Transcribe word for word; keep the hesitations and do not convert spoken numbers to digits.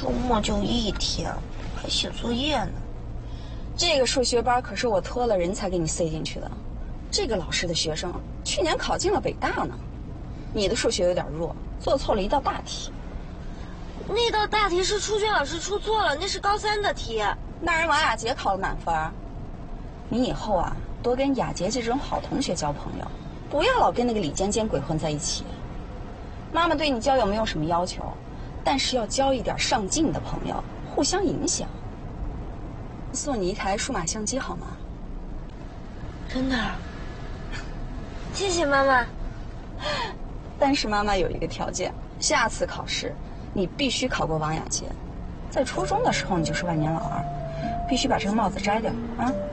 周末就一天，还写作业呢。 这个数学班可是我托了人才给你塞进去的。这个老师的学生去年考进了北大呢。你的数学有点弱，做错了一道大题。 那道大题是出卷老师出错了，那是高三的题。 那人王雅洁考了满分。你以后啊，多跟雅洁这种好同学交朋友，不要老跟那个李尖尖鬼混在一起。妈妈对你交友没有什么要求，但是要交一点上进的朋友，互相影响。送你一台数码相机好吗？ 真的？谢谢妈妈。 但是妈妈有一个条件，下次考试你必须考过王雅洁。在初中的时候你就是万年老二，必须把这个帽子摘掉啊！